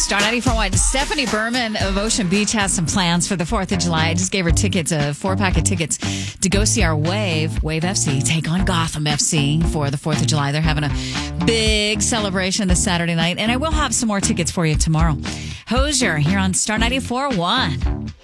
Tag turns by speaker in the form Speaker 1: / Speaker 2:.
Speaker 1: Star 94.1. Stephanie Berman of Ocean Beach has some plans for the 4th of July. I just gave her tickets, a 4-pack of tickets to go see our Wave FC, take on Gotham FC for the 4th of July. They're having a big celebration this Saturday night, and I will have some more tickets for you tomorrow. Hozier here on Star 94.1.